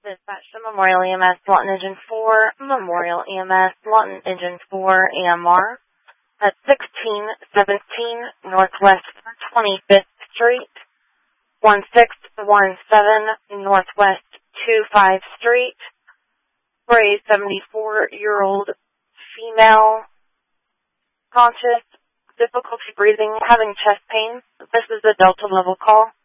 Dispatch to Memorial EMS, Lawton Engine 4, Memorial EMS, Lawton Engine 4, AMR, at 1617 Northwest 25th Street, 1617 Northwest 25th Street, for a 74-year-old female, conscious, difficulty breathing, having chest pain. This is a Delta level call.